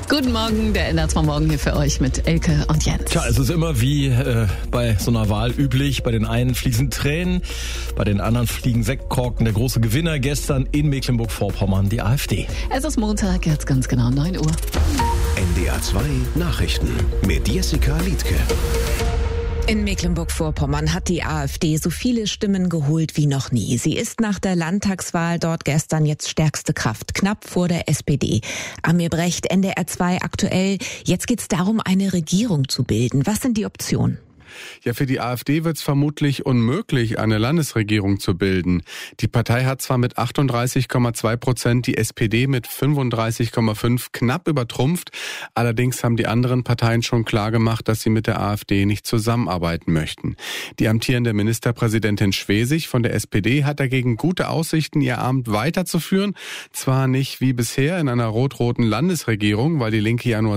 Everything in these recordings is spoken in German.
Guten Morgen, der NDR 2 Morgen hier für euch mit Elke und Jens. Tja, es ist immer wie bei so einer Wahl üblich. Bei den einen fließen Tränen, bei den anderen fliegen Sektkorken. Der große Gewinner gestern in Mecklenburg-Vorpommern, die AfD. Es ist Montag, jetzt ganz genau 9 Uhr. NDR 2 Nachrichten mit Jessica Liedtke. In Mecklenburg-Vorpommern hat die AfD so viele Stimmen geholt wie noch nie. Sie ist nach der Landtagswahl dort gestern jetzt stärkste Kraft, knapp vor der SPD. Amir Brecht, NDR 2 aktuell. Jetzt geht es darum, eine Regierung zu bilden. Was sind die Optionen? Ja, für die AfD wird es vermutlich unmöglich, eine Landesregierung zu bilden. Die Partei hat zwar mit 38,2% die SPD mit 35,5% knapp übertrumpft. Allerdings haben die anderen Parteien schon klargemacht, dass sie mit der AfD nicht zusammenarbeiten möchten. Die amtierende Ministerpräsidentin Schwesig von der SPD hat dagegen gute Aussichten, ihr Amt weiterzuführen. Zwar nicht wie bisher in einer rot-roten Landesregierung, weil die Linke ja nur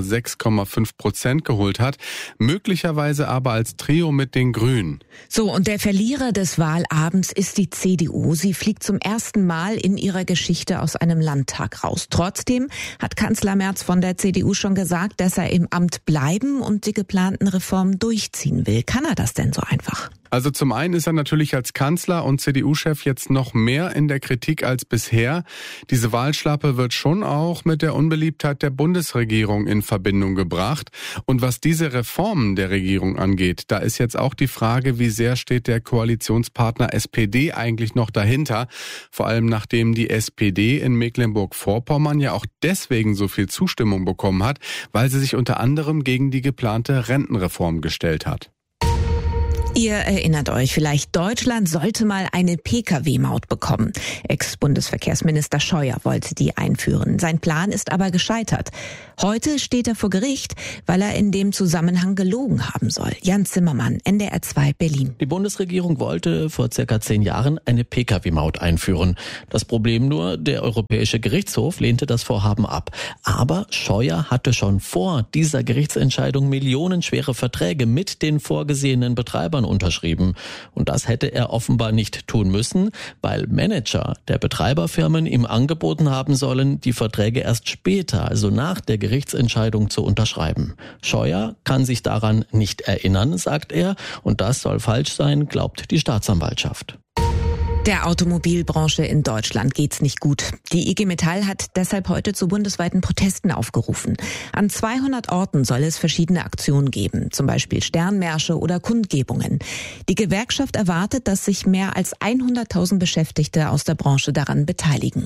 6,5% geholt hat, möglicherweise aber als Trio mit den Grünen. So, und der Verlierer des Wahlabends ist die CDU. Sie fliegt zum ersten Mal in ihrer Geschichte aus einem Landtag raus. Trotzdem hat Kanzler Merz von der CDU schon gesagt, dass er im Amt bleiben und die geplanten Reformen durchziehen will. Kann er das denn so einfach? Also zum einen ist er natürlich als Kanzler und CDU-Chef jetzt noch mehr in der Kritik als bisher. Diese Wahlschlappe wird schon auch mit der Unbeliebtheit der Bundesregierung in Verbindung gebracht. Und was diese Reformen der Regierung angeht, da ist jetzt auch die Frage, wie sehr steht der Koalitionspartner SPD eigentlich noch dahinter? Vor allem nachdem die SPD in Mecklenburg-Vorpommern ja auch deswegen so viel Zustimmung bekommen hat, weil sie sich unter anderem gegen die geplante Rentenreform gestellt hat. Ihr erinnert euch vielleicht, Deutschland sollte mal eine Pkw-Maut bekommen. Ex-Bundesverkehrsminister Scheuer wollte die einführen. Sein Plan ist aber gescheitert. Heute steht er vor Gericht, weil er in dem Zusammenhang gelogen haben soll. Jan Zimmermann, NDR 2 Berlin. Die Bundesregierung wollte vor circa 10 Jahren eine Pkw-Maut einführen. Das Problem nur, der Europäische Gerichtshof lehnte das Vorhaben ab. Aber Scheuer hatte schon vor dieser Gerichtsentscheidung millionenschwere Verträge mit den vorgesehenen Betreibern unterschrieben. Und das hätte er offenbar nicht tun müssen, weil Manager der Betreiberfirmen ihm angeboten haben sollen, die Verträge erst später, also nach der Gerichtsentscheidung, zu unterschreiben. Scheuer kann sich daran nicht erinnern, sagt er, und das soll falsch sein, glaubt die Staatsanwaltschaft. Der Automobilbranche in Deutschland geht's nicht gut. Die IG Metall hat deshalb heute zu bundesweiten Protesten aufgerufen. An 200 Orten soll es verschiedene Aktionen geben, zum Beispiel Sternmärsche oder Kundgebungen. Die Gewerkschaft erwartet, dass sich mehr als 100.000 Beschäftigte aus der Branche daran beteiligen.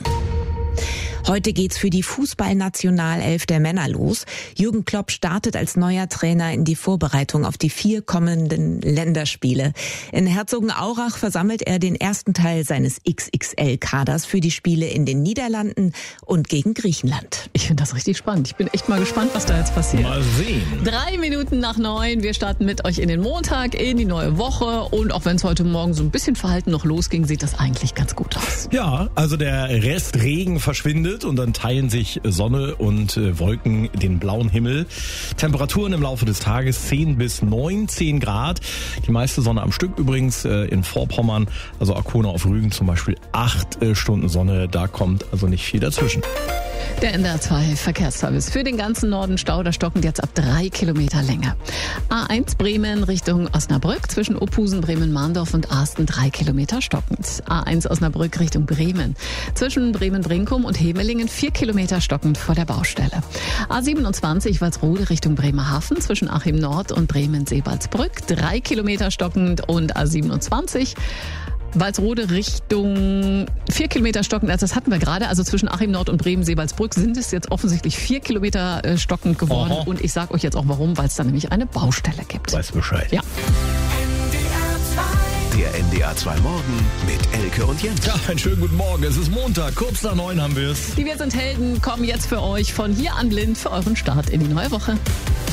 Heute geht's für die Fußballnationalelf der Männer los. Jürgen Klopp startet als neuer Trainer in die Vorbereitung auf die 4 kommenden Länderspiele. In Herzogenaurach versammelt er den ersten Teil seines XXL-Kaders für die Spiele in den Niederlanden und gegen Griechenland. Ich finde das richtig spannend. Ich bin echt mal gespannt, was da jetzt passiert. Mal sehen. 3 Minuten nach 9. Wir starten mit euch in den Montag, in die neue Woche. Und auch wenn es heute Morgen so ein bisschen verhalten noch losging, sieht das eigentlich ganz gut aus. Ja, also der Restregen verschwindet und dann teilen sich Sonne und Wolken den blauen Himmel. Temperaturen im Laufe des Tages 10 bis 19 Grad. Die meiste Sonne am Stück übrigens in Vorpommern, also Arkona auf Rügen zum Beispiel 8 Stunden Sonne. Da kommt also nicht viel dazwischen. Der NDR 2 Verkehrsservice für den ganzen Norden Stau, da stockend jetzt ab 3 Kilometer Länge. A1 Bremen Richtung Osnabrück zwischen Ophusen, Bremen-Mahndorf und Arsten 3 Kilometer stockend. A1 Osnabrück Richtung Bremen zwischen Bremen-Brinkum und Hemelingen 4 Kilometer stockend vor der Baustelle. A27 Walsrode Richtung Bremerhaven zwischen Achim Nord und Bremen-Seebaldsbrück 3 Kilometer stockend und A27 Walsrode Richtung 4 Kilometer stockend, also das hatten wir gerade, also zwischen Achim Nord und Bremen-Seebaldsbrück sind es jetzt offensichtlich 4 Kilometer stockend geworden. Aha. Und ich sage euch jetzt auch warum, weil es da nämlich eine Baustelle gibt. Weiß Bescheid. Ja. Der NDR 2 Morgen mit Elke und Jens. Ja, einen schönen guten Morgen. Es ist Montag, kurz nach 9 haben wir es. Die Wir sind Helden kommen jetzt für euch von hier an blind für euren Start in die neue Woche.